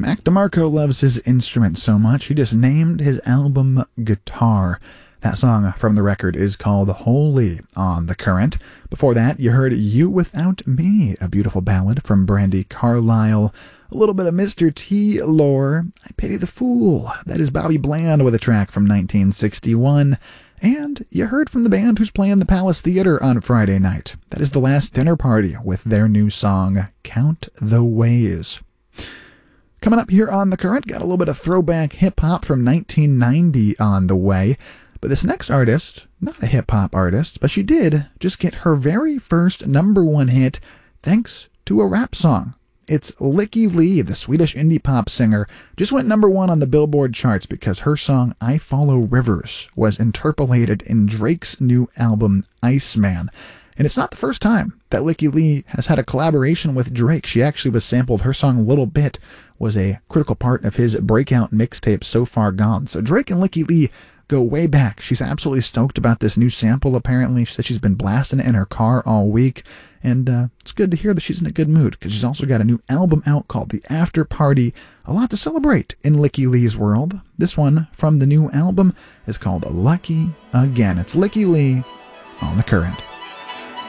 Mac DeMarco loves his instrument so much, he just named his album Guitar. That song from the record is called Holy on The Current. Before that, you heard You Without Me, a beautiful ballad from Brandi Carlile. A little bit of Mr. T lore, I Pity the Fool. That is Bobby Bland with a track from 1961. And you heard from the band who's playing the Palace Theater on Friday night. That is The Last Dinner Party with their new song, Count the Ways. Coming up here on The Current, got a little bit of throwback hip-hop from 1990 on the way. But this next artist, not a hip-hop artist, but she did just get her very first #1 hit thanks to a rap song. It's Lykke Li, the Swedish indie pop singer, just went #1 on the Billboard charts because her song I Follow Rivers was interpolated in Drake's new album Iceman. And it's not the first time that Lykke Li has had a collaboration with Drake. She actually was sampled. Her song Little Bit was a critical part of his breakout mixtape So Far Gone. So Drake and Lykke Li go way back. She's absolutely stoked about this new sample, apparently. She said she's been blasting it in her car all week. And it's good to hear that she's in a good mood because she's also got a new album out called The After Party. A lot to celebrate in Lykke Li's world. This one from the new album is called Lucky Again. It's Lykke Li on The Current.